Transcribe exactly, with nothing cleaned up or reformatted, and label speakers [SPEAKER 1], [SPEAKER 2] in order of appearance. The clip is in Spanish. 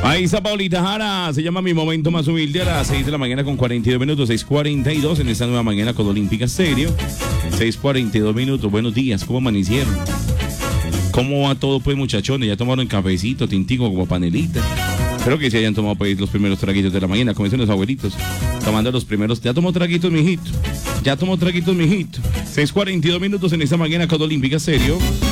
[SPEAKER 1] Ahí está Paulita Jara, se llama Mi Momento Más Humilde a las seis de la mañana con cuarenta y dos minutos, seis cuarenta y dos en esta nueva mañana con Olímpica Stereo. seis cuarenta y dos minutos, buenos días, ¿cómo amanecieron? ¿Cómo va todo pues muchachones? ¿Ya tomaron cafecito, tintico como panelita? Espero que se hayan tomado pues los primeros traguitos de la mañana, como dicen los abuelitos, tomando los primeros. ¿Ya tomó traguitos, mijito? ¿Ya tomó traguitos, mijito? seis cuarenta y dos minutos en esta mañana con Olímpica Stereo.